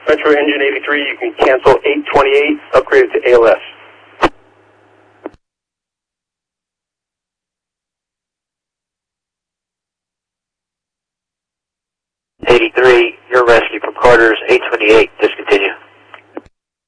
Metro Engine 83, you can cancel 828, upgrade it to ALS. 83, your rescue from Carter's 828.